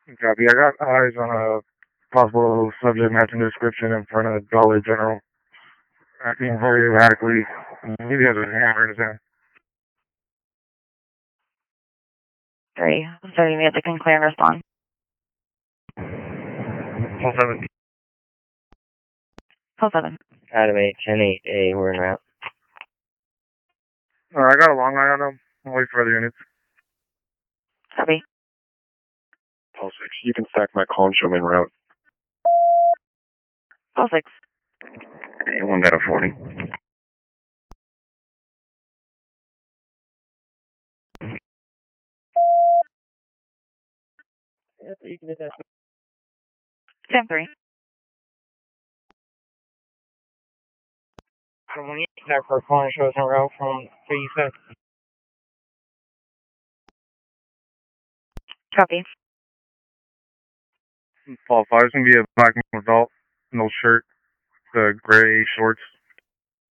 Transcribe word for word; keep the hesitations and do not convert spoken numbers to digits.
Copy. I got eyes on a possible subject matching description in front of Dollar General. Acting very erratically. Maybe has a hammer in his hand. Three. Thirty music and clear and respond. Full seven. Full seven. Adam eight, ten eight, A, we're en route. Alright, I got a long eye on him. I'll wait for other units. Copy. Paul six, you can stack my call and show me en route. Full six. A one got a forty. Yeah, so you can attach. Sam three. Adam one, you can stack for a call and show us en route from three six. Copy. Paul five is gonna be a black adult, no shirt, the gray shorts.